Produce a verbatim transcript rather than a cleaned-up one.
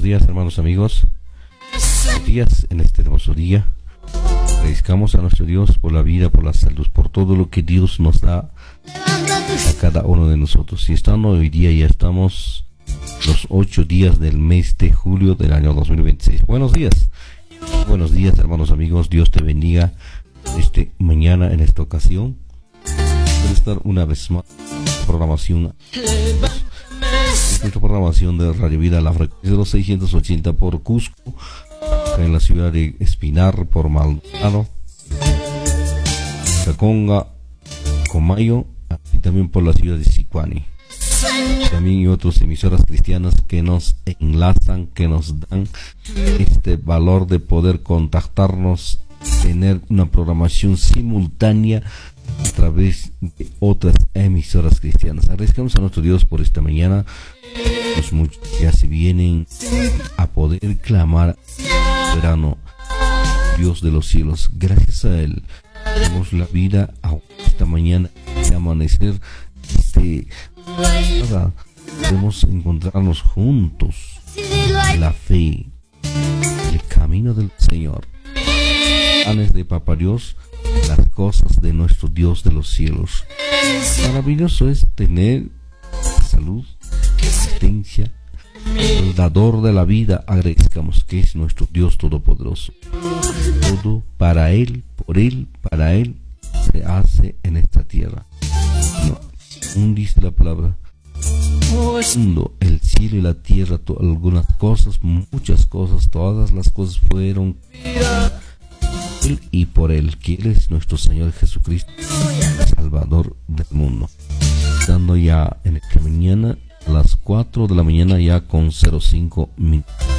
días, hermanos amigos. Buenos días en este hermoso día. Agradezcamos a nuestro Dios por la vida, por la salud, por todo lo que Dios nos da a cada uno de nosotros. Y estando hoy día, ya estamos los ocho días del mes de julio del año dos mil veintiséis. Buenos días. Buenos días, hermanos amigos. Dios te bendiga este mañana en esta ocasión. Por estar una vez más en programación. Nuestra programación de Radio Vida, la frecuencia de los seiscientos ochenta por Cusco, en la ciudad de Espinar por Maldonado, Caconga, Comayo y también por la ciudad de Sicuani. También hay otras emisoras cristianas que nos enlazan, que nos dan este valor de poder contactarnos, tener una programación simultánea a través de otras emisoras cristianas. Agradecemos a nuestro Dios por esta mañana. Los muchos ya se vienen a poder clamar verano, Dios de los cielos. Gracias a Él tenemos la vida a esta mañana, de amanecer, este, nada, podemos encontrarnos juntos en la fe, el camino del Señor, planes de Papá Dios, las cosas de nuestro Dios de los cielos. Maravilloso es tener salud, existencia, el dador de la vida. Agradezcamos que es nuestro Dios todopoderoso. Todo para Él, por Él, para Él se hace en esta tierra. No, un dice la palabra, mundo, el cielo y la tierra, to, algunas cosas, muchas cosas, todas las cosas fueron Él y por Él, que Él es nuestro Señor Jesucristo, Salvador del mundo. Estando ya en esta mañana, a las cuatro de la mañana ya con cero cinco minutos.